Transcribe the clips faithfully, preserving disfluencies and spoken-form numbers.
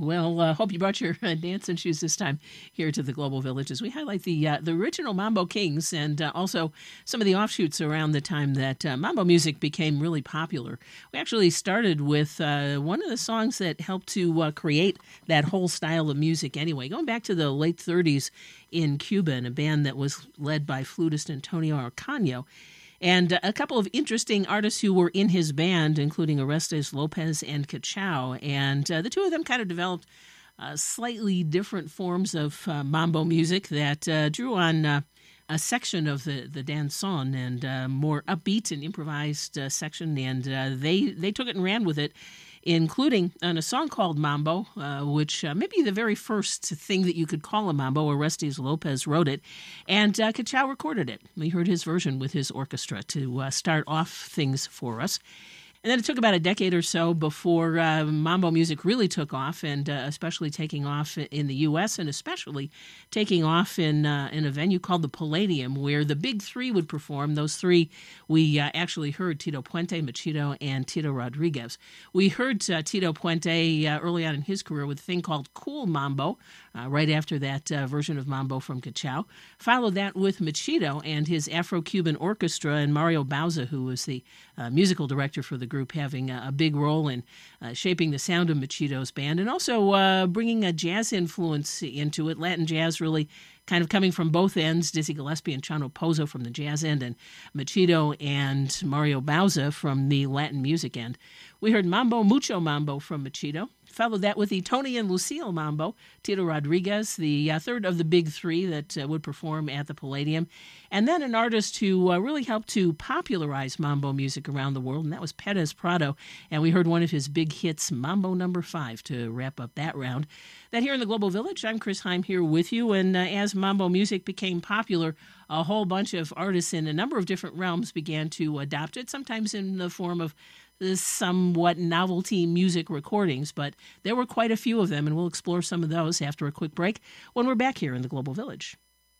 Well, uh, hope you brought your uh, dancing shoes this time here to the Global Village as we highlight the uh, the original Mambo Kings and uh, also some of the offshoots around the time that uh, Mambo music became really popular. We actually started with uh, one of the songs that helped to uh, create that whole style of music anyway, going back to the late thirties in Cuba, and a band that was led by flutist Antonio Arcaño. And a couple of interesting artists who were in his band, including Orestes Lopez and Cachao. And uh, the two of them kind of developed uh, slightly different forms of uh, mambo music that uh, drew on uh, a section of the, the danzón and uh, more upbeat and improvised uh, section. And uh, they, they took it and ran with it, including on a song called Mambo, uh, which uh, may be the very first thing that you could call a mambo. Orestes Lopez wrote it, and uh, Cachao recorded it. We heard his version with his orchestra to uh, start off things for us. And then it took about a decade or so before uh, mambo music really took off, and uh, especially taking off in the U S and especially taking off in uh, in a venue called the Palladium, where the big three would perform. Those three we uh, actually heard: Tito Puente, Machito, and Tito Rodriguez. We heard uh, Tito Puente uh, early on in his career with a thing called Cool Mambo, uh, right after that uh, version of Mambo from Cachao. Followed that with Machito and his Afro-Cuban orchestra, and Mario Bauza, who was the uh, musical director for the group, having a, a big role in uh, shaping the sound of Machito's band, and also uh, bringing a jazz influence into it. Latin jazz really kind of coming from both ends, Dizzy Gillespie and Chano Pozo from the jazz end, and Machito and Mario Bauza from the Latin music end. We heard Mambo, Mucho Mambo from Machito. Followed that with the Tony and Lucille Mambo, Tito Rodriguez, the uh, third of the big three that uh, would perform at the Palladium. And then an artist who uh, really helped to popularize mambo music around the world, and that was Perez Prado. And we heard one of his big hits, Mambo Number Five, to wrap up that round. That here in the Global Village, I'm Chris Heim here with you. And uh, as mambo music became popular, a whole bunch of artists in a number of different realms began to adopt it, sometimes in the form of somewhat novelty music recordings, but there were quite a few of them, and we'll explore some of those after a quick break when we're back here in the Global Village.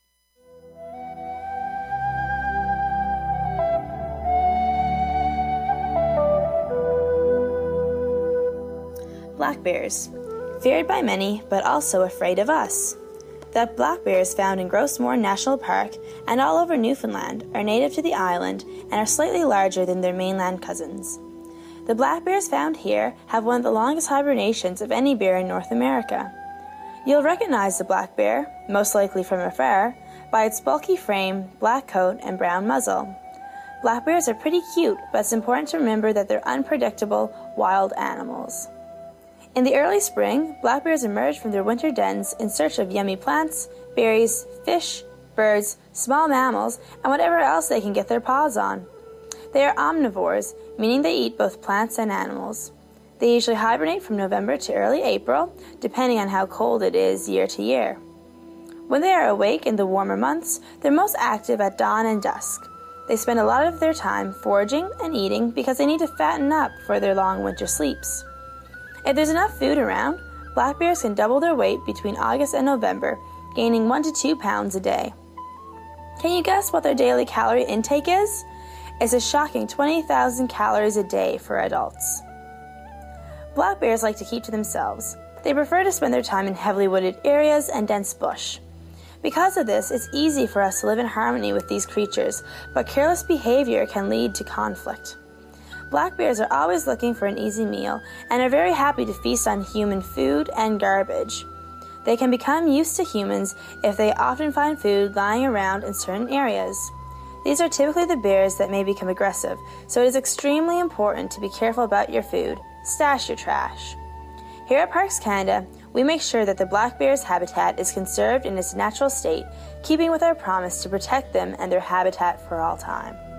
Black bears, feared by many, but also afraid of us. The black bears found in Grossmoor National Park and all over Newfoundland are native to the island and are slightly larger than their mainland cousins. The black bears found here have one of the longest hibernations of any bear in North America. You'll recognize the black bear, most likely from afar, by its bulky frame, black coat, and brown muzzle. Black bears are pretty cute, but it's important to remember that they're unpredictable, wild animals. In the early spring, black bears emerge from their winter dens in search of yummy plants, berries, fish, birds, small mammals, and whatever else they can get their paws on. They are omnivores, meaning they eat both plants and animals. They usually hibernate from November to early April, depending on how cold it is year to year. When they are awake in the warmer months, they're most active at dawn and dusk. They spend a lot of their time foraging and eating because they need to fatten up for their long winter sleeps. If there's enough food around, black bears can double their weight between August and November, gaining one to two pounds a day. Can you guess what their daily calorie intake is? It's a shocking twenty thousand calories a day for adults. Black bears like to keep to themselves. They prefer to spend their time in heavily wooded areas and dense bush. Because of this, it's easy for us to live in harmony with these creatures, but careless behavior can lead to conflict. Black bears are always looking for an easy meal and are very happy to feast on human food and garbage. They can become used to humans if they often find food lying around in certain areas. These are typically the bears that may become aggressive, so it is extremely important to be careful about your food. Stash your trash. Here at Parks Canada, we make sure that the black bear's habitat is conserved in its natural state, keeping with our promise to protect them and their habitat for all time.